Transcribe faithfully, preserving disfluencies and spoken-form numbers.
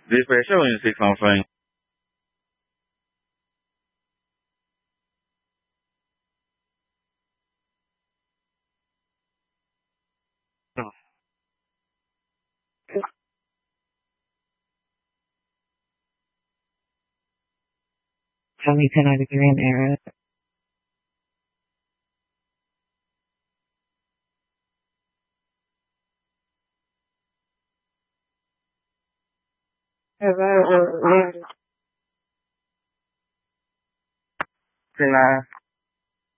The pressure when you say something. Tell me ten out of grand era. Hello, Sila